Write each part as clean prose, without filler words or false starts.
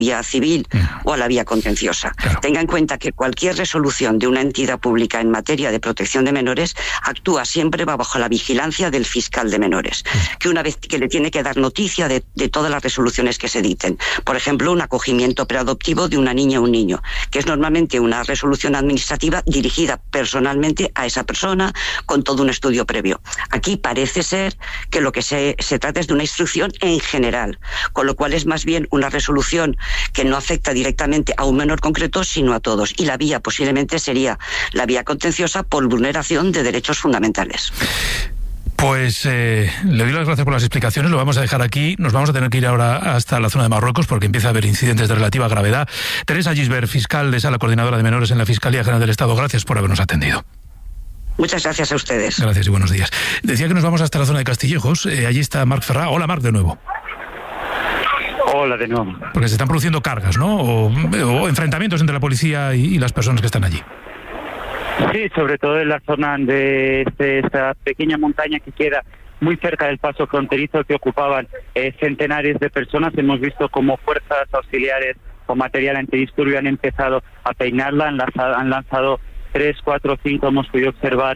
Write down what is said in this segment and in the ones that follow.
vía civil o a la vía contenciosa. Claro. Tenga en cuenta que cualquier resolución de una entidad pública en materia de protección de menores actúa siempre bajo la vigilancia del fiscal de menores, que una vez que le tiene que dar noticia de todas las resoluciones que se dicten. Por ejemplo, un acogimiento preadoptivo de una niña o un niño, que es normalmente una resolución administrativa dirigida personalmente a esa persona con todo un estudio previo. Aquí parece ser que lo que se trata es de una instrucción en general, con lo cual es más bien una resolución que no afecta directamente a un menor concreto, sino a todos. Y la vía posiblemente sería la vía contenciosa por vulneración de derechos fundamentales. Pues le doy las gracias por las explicaciones, lo vamos a dejar aquí, nos vamos a tener que ir ahora hasta la zona de Marruecos porque empieza a haber incidentes de relativa gravedad. Teresa Gisbert, fiscal de Sala Coordinadora de Menores en la Fiscalía General del Estado, gracias por habernos atendido. Muchas gracias a ustedes. Gracias y buenos días. Decía que nos vamos hasta la zona de Castillejos, allí está Marc Ferrá. Hola Marc, de nuevo. Hola de nuevo. Porque se están produciendo cargas, ¿no? O enfrentamientos entre la policía y las personas que están allí. Sí, sobre todo en la zona de esta pequeña montaña que queda muy cerca del paso fronterizo que ocupaban centenares de personas. Hemos visto cómo fuerzas auxiliares o material antidisturbio han empezado a peinarla, han lanzado 3, 4, 5, hemos podido observar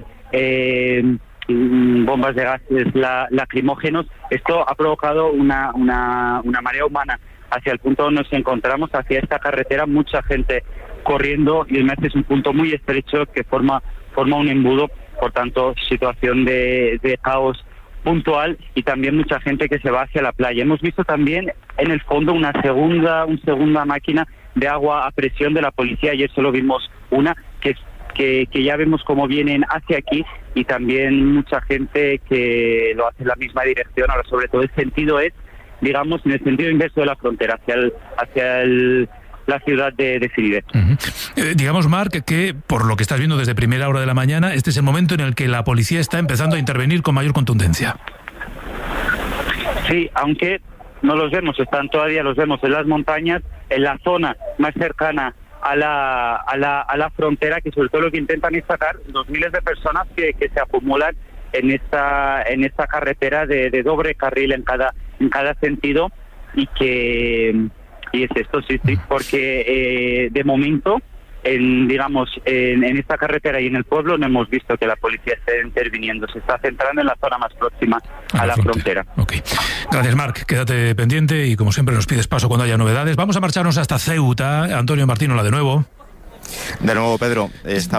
bombas de gases lacrimógenos. Esto ha provocado una marea humana hacia el punto donde nos encontramos, hacia esta carretera, mucha gente corriendo, y además es un punto muy estrecho que forma un embudo, por tanto situación de caos puntual, y también mucha gente que se va hacia la playa. Hemos visto también en el fondo una segunda máquina de agua a presión de la policía. Ayer solo vimos una que ya vemos cómo vienen hacia aquí, y también mucha gente que lo hace en la misma dirección. Ahora, sobre todo, el sentido es, digamos, en el sentido inverso de la frontera, hacia la ciudad de Siride. Digamos, Marc, que por lo que estás viendo desde primera hora de la mañana, este es el momento en el que la policía está empezando a intervenir con mayor contundencia. Sí, aunque no los vemos, los vemos en las montañas, en la zona más cercana a la frontera, que sobre todo lo que intentan es sacar los miles de personas que se acumulan en esta carretera de doble carril en cada sentido, y es esto, sí, porque de momento en esta carretera y en el pueblo no hemos visto que la policía esté interviniendo. Se está centrando en la zona más próxima a la frontera. Okay. Gracias, Marc. Quédate pendiente y, como siempre, nos pides paso cuando haya novedades. Vamos a marcharnos hasta Ceuta. Antonio Martín, de nuevo. De nuevo, Pedro,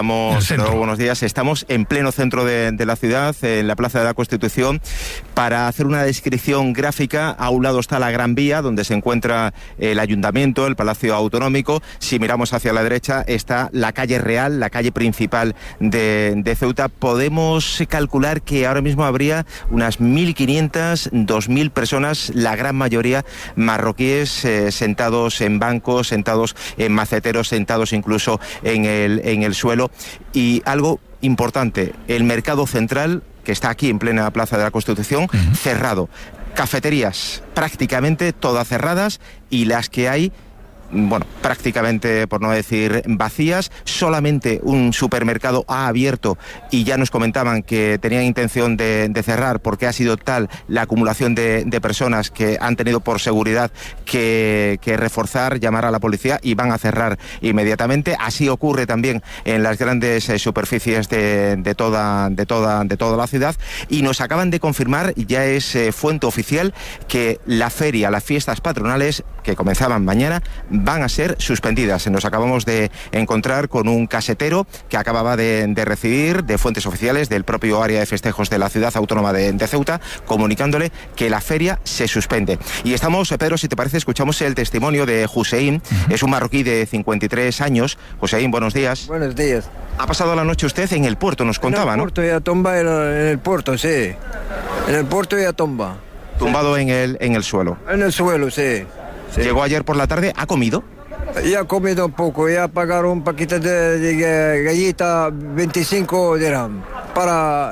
buenos días. Estamos en pleno centro de la ciudad, en la Plaza de la Constitución, para hacer una descripción gráfica. A un lado está la Gran Vía, donde se encuentra el Ayuntamiento, el Palacio Autonómico. Si miramos hacia la derecha está la calle Real, la calle principal de Ceuta. Podemos calcular que ahora mismo habría unas 1.500, 2.000 personas, la gran mayoría marroquíes, sentados en bancos, sentados en maceteros, sentados incluso en el suelo. Y algo importante, el mercado central, que está aquí en plena Plaza de la Constitución, cerrado. Cafeterías prácticamente todas cerradas, y las que hay, prácticamente, por no decir vacías. Solamente un supermercado ha abierto, y ya nos comentaban que tenían intención de cerrar porque ha sido tal la acumulación de personas que han tenido por seguridad que reforzar, llamar a la policía, y van a cerrar inmediatamente. Así ocurre también en las grandes superficies de toda la ciudad, y nos acaban de confirmar, ya es fuente oficial, que la feria, las fiestas patronales que comenzaban mañana, van a ser suspendidas. Nos acabamos de encontrar con un casetero que acababa de recibir de fuentes oficiales del propio área de festejos de la ciudad autónoma de Ceuta, comunicándole que la feria se suspende. Y estamos, Pedro, si te parece, escuchamos el testimonio de Hussein. Es un marroquí de 53 años. Hussein, buenos días. Buenos días. Ha pasado la noche usted en el puerto, nos contaba, ¿no? En el puerto y a tumba, en el puerto, sí. En el puerto y a tumba. Tumbado en el suelo. En el suelo, sí. Sí. Llegó ayer por la tarde, ¿ha comido? Ya he comido un poco, ya pagaron un paquete de galleta 25 dirham para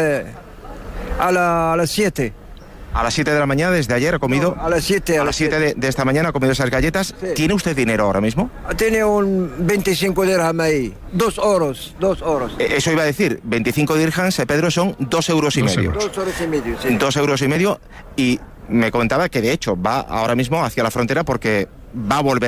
a las 7. A las 7 de la mañana, desde ayer ha comido. No, a las 7. A las 7 de esta mañana ha comido esas galletas. Sí. ¿Tiene usted dinero ahora mismo? Tiene un 25 dirham ahí. 2 euros. Eso iba a decir, 25 dirhams, Pedro, son 2,5 euros. 2,5 euros, sí. 2,5 euros. Y me comentaba que de hecho va ahora mismo hacia la frontera porque va a volver